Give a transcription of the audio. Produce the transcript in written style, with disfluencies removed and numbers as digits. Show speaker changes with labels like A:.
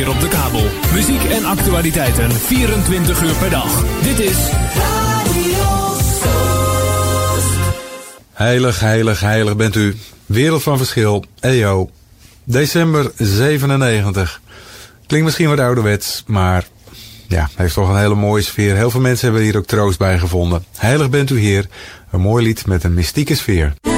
A: weer op de kabel. Muziek en actualiteiten 24 uur per dag. Dit is Radio Soest.
B: Heilig, heilig, heilig bent u. Wereld van verschil. Eyo. December 97. Klinkt misschien wat ouderwets, maar ja, heeft toch een hele mooie sfeer. Heel veel mensen hebben hier ook troost bij gevonden. Heilig bent u Heer. Een mooi lied met een mystieke sfeer.